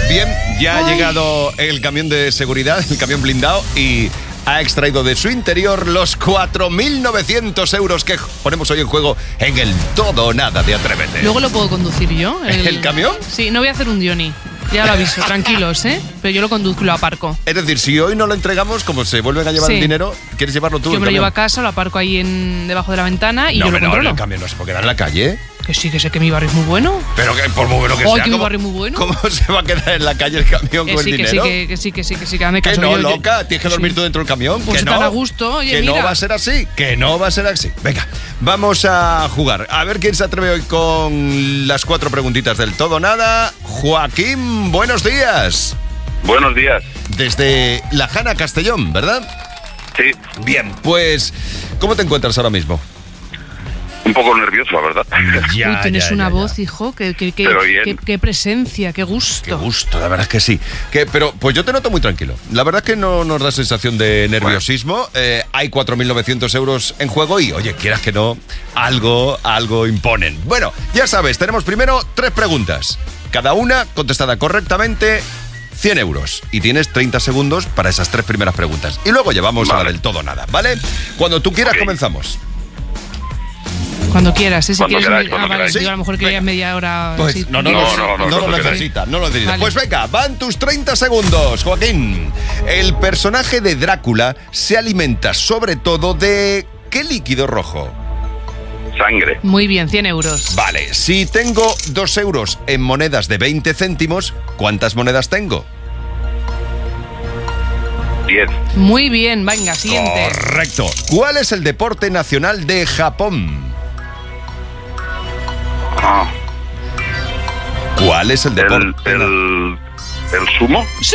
Bien, ya ha llegado el camión de seguridad, el camión blindado, y ha extraído de su interior los 4.900 euros que ponemos hoy en juego en el todo o nada de Atrévete. Luego lo puedo conducir yo. ¿El camión? Sí, no voy a hacer un Johnny. Ya lo aviso, tranquilos, ¿eh? Pero yo lo conduzco y lo aparco. Es decir, si hoy no lo entregamos, como se vuelven a llevar el dinero, ¿quieres llevarlo tú? Yo me lo llevo a casa, lo aparco ahí debajo de la ventana y yo lo controlo. No, el camión no se puede quedar en la calle. Que sí, que sé que mi barrio es muy bueno. Pero que por muy bueno que sea, que mi barrio es muy bueno. ¿Cómo se va a quedar en la calle el camión con el dinero? Que sí, dame caso. Que no, loca, tienes que dormir tú dentro del camión. Pues que no, tan a gusto, oye, que mira. no va a ser así, que no va a ser así. Venga, vamos a jugar. A ver quién se atreve hoy con las 4 preguntitas del todo o nada. Joaquín, buenos días. Buenos días. Desde La Jana, Castellón, ¿verdad? Sí. Bien, pues, ¿cómo te encuentras ahora mismo? Un poco nervioso, la verdad. Uy, tienes una voz, hijo, qué presencia, qué gusto. Qué gusto, la verdad es que sí. Pero pues yo te noto muy tranquilo. La verdad es que no nos da sensación de nerviosismo. Hay 4.900 euros en juego y, oye, quieras que no, algo imponen. Bueno, ya sabes, tenemos primero 3 preguntas. Cada una contestada correctamente, 100 euros. Y tienes 30 segundos para esas 3 primeras preguntas. Y luego llevamos a la del todo o nada, ¿vale? Cuando tú quieras, comenzamos. Cuando quieras, si cuando quieres. queráis, Vale, sí. digo, a lo mejor querías media hora. Pues sí. no lo necesita. Vale. Pues venga, van tus 30 segundos, Joaquín. El personaje de Drácula se alimenta sobre todo de ¿qué líquido rojo? Sangre. Muy bien, 100 euros. Vale, si tengo 2 euros en monedas de 20 céntimos, ¿cuántas monedas tengo? 10. Muy bien, venga, siguiente. Correcto. ¿Cuál es el deporte nacional de Japón? ¿Cuál es el deporte? ¿El sumo? ¡Sí!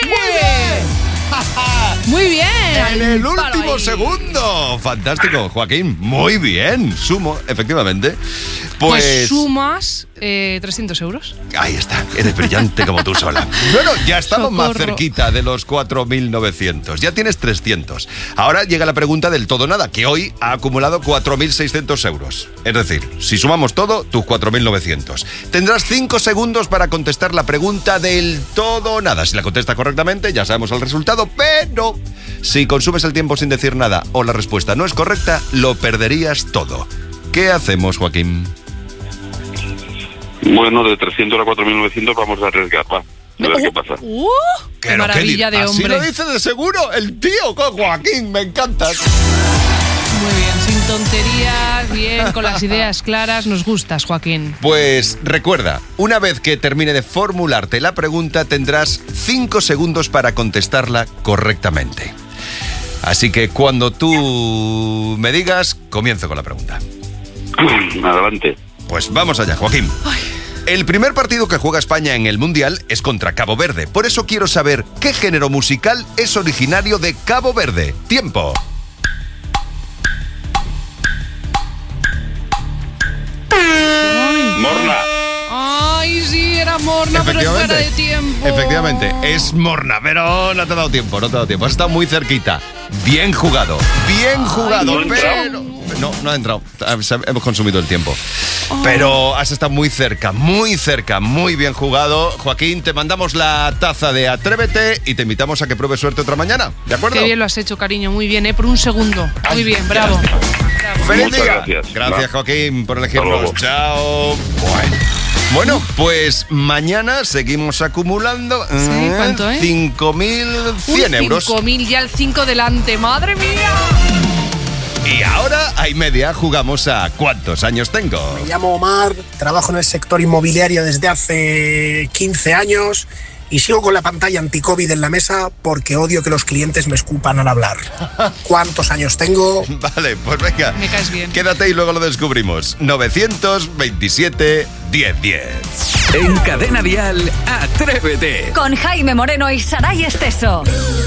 Muy bien. En el último segundo. Fantástico, Joaquín. Muy bien. Sumo, efectivamente. Pues sumas 300 euros. Ahí está. Eres brillante como tú sola. Bueno, ya estamos más cerquita de los 4.900. Ya tienes 300. Ahora llega la pregunta del todo nada, que hoy ha acumulado 4.600 euros. Es decir, si sumamos todo, tus 4.900. Tendrás 5 segundos para contestar la pregunta del todo nada. Si la contestas correctamente, ya sabemos el resultado, pero si consumes el tiempo sin decir nada o la respuesta no es correcta, lo perderías todo. ¿Qué hacemos, Joaquín? Bueno, de 300 a 4.900 vamos a arriesgar, va. A ver qué pasa. ¡Qué maravilla de hombre! Así lo dice de seguro el tío, Joaquín, me encanta. Muy bien, sin tonterías, bien, con las ideas claras, nos gustas, Joaquín. Pues recuerda, una vez que termine de formularte la pregunta, tendrás 5 segundos para contestarla correctamente. Así que cuando tú me digas, comienzo con la pregunta. Adelante. Pues vamos allá, Joaquín. El primer partido que juega España en el Mundial es contra Cabo Verde. Por eso quiero saber qué género musical es originario de Cabo Verde. ¡Tiempo! Morna. Ay, sí, era Morna, pero es fuera de tiempo. Efectivamente, es Morna, pero no te ha dado tiempo, Has estado muy cerquita. Bien jugado, pero... No ha entrado. Hemos consumido el tiempo. Pero has estado muy cerca, muy bien jugado. Joaquín, te mandamos la taza de Atrévete y te invitamos a que pruebes suerte otra mañana, ¿de acuerdo? Qué bien lo has hecho, cariño, muy bien, por un segundo. Muy bien, bravo. ¡Feliz día! Gracias. Gracias, Joaquín, por elegirnos. Chao. Bueno, pues mañana seguimos acumulando. Sí, ¿cuánto, 5.100 euros. 5.000 ya el 5 delante, ¡madre mía! Y ahora, a y media, jugamos a ¿cuántos años tengo? Me llamo Omar, trabajo en el sector inmobiliario desde hace 15 años y sigo con la pantalla anti-COVID en la mesa porque odio que los clientes me escupan al hablar. ¿Cuántos años tengo? Vale, pues venga. Me caes bien. Quédate y luego lo descubrimos. 927 1010. En Cadena Dial, Atrévete. Con Jaime Moreno y Saray Esteso.